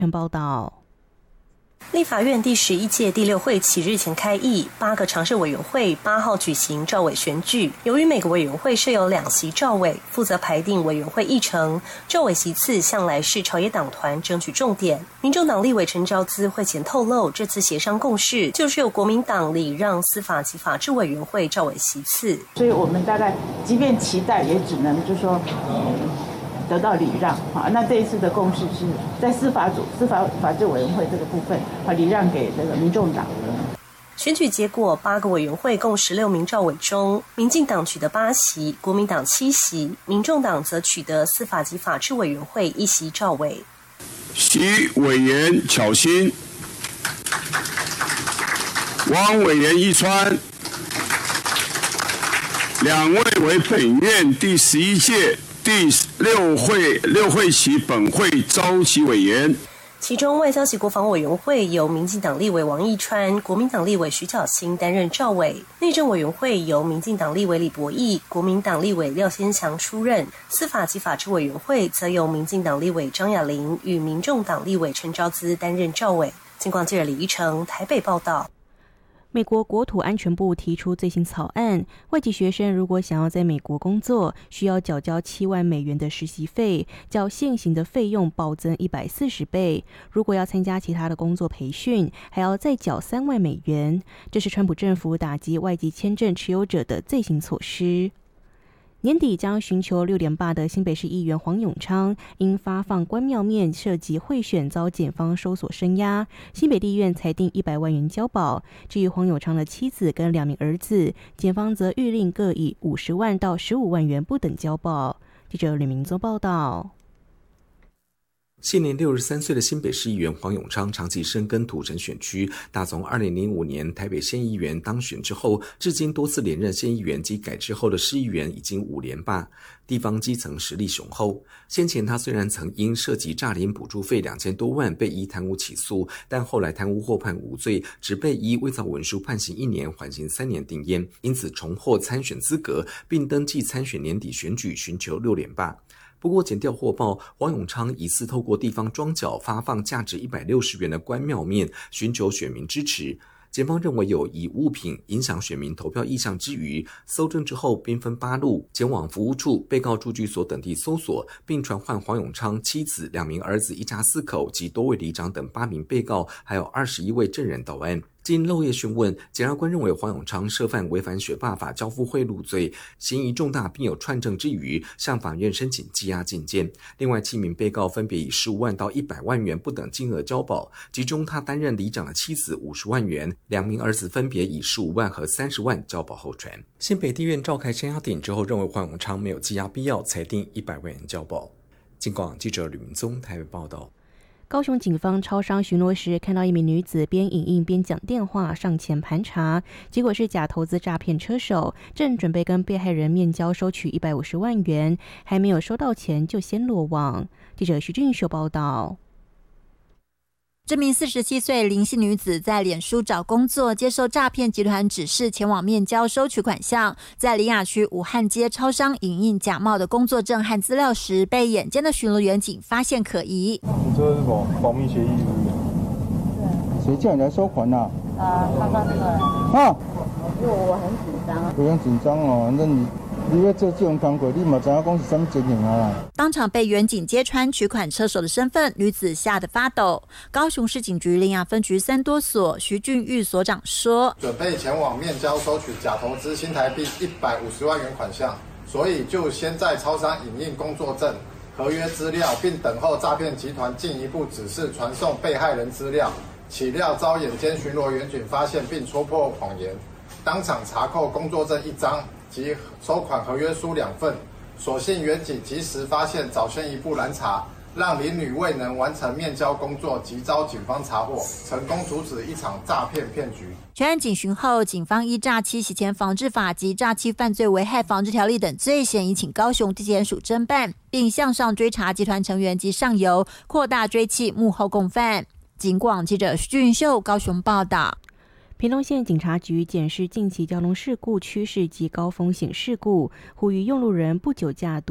报道。 立法院第11届第6会期日前开议，8个常设委员会8号举行召委选举。由于每个委员会设有2席召委，负责排定委员会议程，召委席次向来是朝野党团争取重点。民众党立委陈昭姿会前透露，这次协商共识就是由国民党礼让司法及法制委员会召委席次， 所以我们大概即便期待，也只能就说得到礼让啊。那这一次的共识是在司法法制委员会这个部分礼让给这个民众党。 选举结果，8个委员会共16名召委中，民进党取得8席，国民党7席，民众党则取得司法及法制委员会1席召委。 徐委员巧心，王委员一川，2位为本院第11届第6会期本会召集委员。 其中外交及国防委员会由民进党立委王义川、国民党立委徐巧芯担任召委，内政委员会由民进党立委李博毅、国民党立委廖先强出任，司法及法制委员会则由民进党立委张亚玲与民众党立委陈昭姿担任召委。金广记者李依成台北报道。 美国国土安全部提出最新草案，外籍学生如果想要在美国工作，需要缴交7万美元的实习费，较现行的费用暴增140倍。如果要参加其他的工作培训，还要再缴3万美元。这是川普政府打击外籍签证持有者的最新措施。年底将寻求6连霸的新北市议员黄永昌，因发放关庙面涉及贿选遭检方搜索声押，新北地院裁定100万元交保。至于黄永昌的妻子跟2名儿子，检方则谕令各以50万到15万元不等交保。记者吕明宗报道。 现年63岁的新北市议员黄永昌长期深耕土城选区，打从2005年台北县议员当选之后，至今多次连任县议员及改制后的市议员已经5连霸，地方基层实力雄厚。先前他虽然曾因涉及诈领补助费2000多万被依贪污起诉，但后来贪污获判无罪，只被依伪造文书判刑1年，缓刑3年定谳，因此重获参选资格，并登记参选年底选举，寻求6连霸。不过检调获报，黄永昌疑似透过地方庄脚发放价值160元的关庙面，寻求选民支持。检方认为有以物品影响选民投票意向之余，搜证之后兵分8路前往服务处、被告住居所等地搜索，并传唤黄永昌妻子、2名儿子一家4口及多位里长等8名被告，还有21位证人到案。经漏夜讯问，检察官认为黄永昌涉犯违反选罢法交付贿赂罪，嫌疑重大，并有串证之余，向法院申请羁押禁见。另外7名被告分别以15万到100万元不等金额交保，其中他担任里长的妻子50万元，2名儿子分别以15万和30万交保候传。新北地院召开声押庭之后，认为黄永昌没有羁押必要，裁定100万元交保。金广记者吕明宗台北报道。 高雄警方超商巡逻时，看到一名女子边影印边讲电话，上前盘查，结果是假投资诈骗车手，正准备跟被害人面交收取150万元，还没有收到钱就先落网。记者徐俊秀报道。 这名47岁林姓女子在脸书找工作，接受诈骗集团指示前往面交收取款项，在苓雅区武汉街超商影印假冒的工作证和资料时，被眼尖的巡逻员警发现可疑。 你这是什么保密协议？ 谁叫你来收款啊？ 刚刚出来。 啊？ 因为我很紧张啊。 不用紧张哦，那你要做这种工作，你嘛知影讲是什么情形啊？ 当场被员警揭穿取款车手的身份，女子吓得发抖。高雄市警局苓雅分局3多所徐俊玉所长说：“ 准备前往面交收取假投资新台币150万元款项，所以就先在超商影印工作证、合约资料，并等候诈骗集团进一步指示传送被害人资料。岂料遭眼尖巡逻员警发现并戳破谎言，当场查扣工作证1张。”及收款合约书2份，所幸员警及时发现，早先一步拦查，让林女未能完成面交工作，即遭警方查获，成功阻止一场诈骗骗局。 全案警询后，警方依诈欺洗钱防治法及诈欺犯罪危害防治条例等罪嫌，已请高雄地检署侦办，并向上追查集团成员及上游，扩大追缉幕后共犯。警广记者徐俊秀高雄报道。 屏东县警察局检视近期交通事故趋势及高风险事故，呼吁用路人不酒驾